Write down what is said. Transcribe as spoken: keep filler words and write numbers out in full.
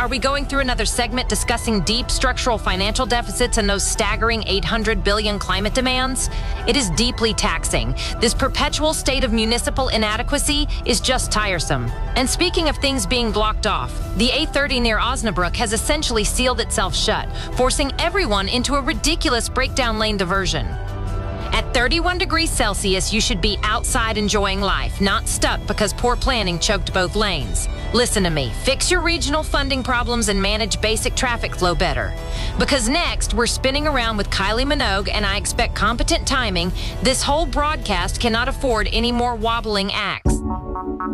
are we going through another segment discussing deep structural financial deficits and those staggering eight hundred billion climate demands? It is deeply taxing. This perpetual state of municipal inadequacy is just tiresome. And speaking of things being blocked off, the A thirty near Osnabrück has essentially sealed itself shut, forcing everyone into a ridiculous breakdown lane diversion. At thirty-one degrees Celsius, you should be outside enjoying life, not stuck because poor planning choked both lanes. Listen to me. Fix your regional funding problems and manage basic traffic flow better. Because next, we're spinning around with Kylie Minogue, and I expect competent timing. This whole broadcast cannot afford any more wobbling acts.